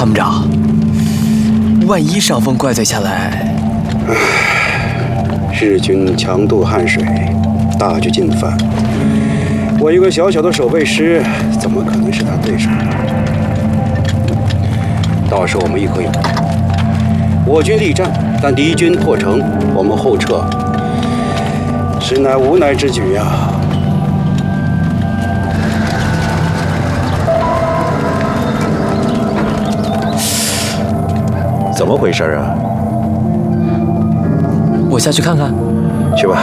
参谋长，万一上峰怪罪下来， 日军强渡汉水，大举进犯，我一个小小的守备师，怎么可能是他对手？到时候我们一可有功。我军力战，但敌军破城，我们后撤，实乃无奈之举呀。 怎么回事啊？ 我下去看看。 去吧。